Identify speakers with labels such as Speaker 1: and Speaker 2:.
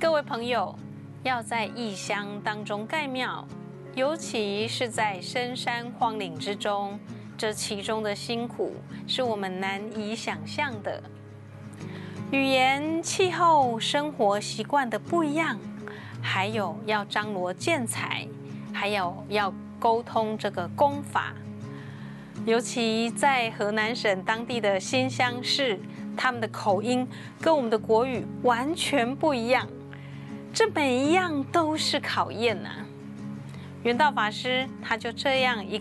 Speaker 1: 各位朋友，要在异乡当中盖庙，尤其是在深山荒岭之中，这其中的辛苦是我们难以想象的。语言、气候、生活习惯的不一样，还有要张罗建材，还有要沟通这个功法。尤其在河南省当地的新乡市，他们的口音跟我们的国语完全不一样，这每一样都是考验呐。圆道法师他就这样一